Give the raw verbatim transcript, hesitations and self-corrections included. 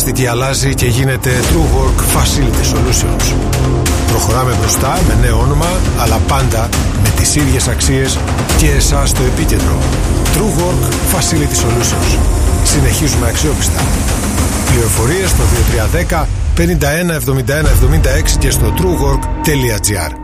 πλαστική αλλάζει και γίνεται TrueWork Facility Solutions. Προχωράμε μπροστά με νέο όνομα, αλλά πάντα με τις ίδιες αξίες και εσάς στο επίκεντρο. TrueWork Facility Solutions. Συνεχίζουμε αξιόπιστα. Πληροφορίες στο δύο τρία ένα μηδέν πενήντα ένα εβδομήντα ένα εβδομήντα έξι και στο truework τελεία gr.